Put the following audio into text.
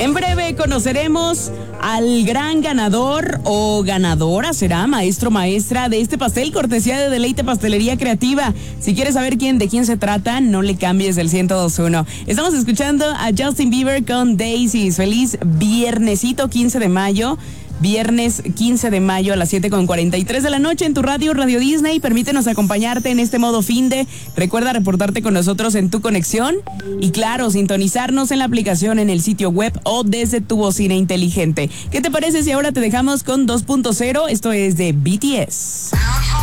En breve conoceremos al gran ganador o ganadora, será maestro, maestra de este pastel, cortesía de Deleite Pastelería Creativa. Si quieres saber de quién se trata, no le cambies del 102.1. Estamos escuchando a Justin Bieber con Daisies. Feliz viernesito 15 de mayo. Viernes 15 de mayo a las 7:43 de la noche en tu radio, Radio Disney. Permítenos acompañarte en este modo finde. Recuerda reportarte con nosotros en tu conexión y claro, sintonizarnos en la aplicación, en el sitio web o desde tu bocina inteligente. ¿Qué te parece si ahora te dejamos con 2.0? Esto es de BTS.